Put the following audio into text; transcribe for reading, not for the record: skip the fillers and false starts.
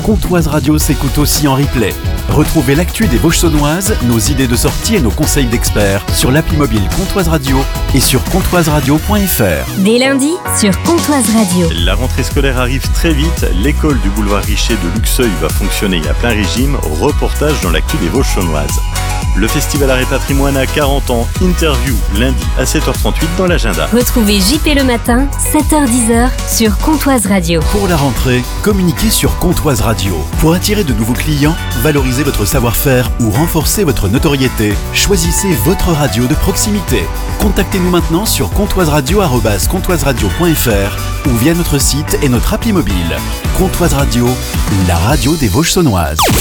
Comtoise Radio s'écoute aussi en replay. Retrouvez l'actu des Vosges saunoises, nos idées de sortie et nos conseils d'experts sur l'appli mobile Comtoise Radio et sur comtoiseradio.fr. Dès lundi sur Comtoise Radio. La rentrée scolaire arrive très vite. L'école du boulevard Richer de Luxeuil va fonctionner à plein régime. Reportage dans l'actu des Vosges saunoises. Le Festival Art et Patrimoine a 40 ans. Interview lundi à 7h38 dans l'agenda. Retrouvez JP le matin, 7h-10h sur Comtoise Radio. Pour la rentrée, communiquez sur Comtoise Radio. Pour attirer de nouveaux clients, valoriser votre savoir-faire ou renforcer votre notoriété, choisissez votre radio de proximité. Contactez-nous maintenant sur comtoiseradio@comtoiseradio.fr ou via notre site et notre appli mobile. Comtoise Radio, la radio des Vosges saunoises.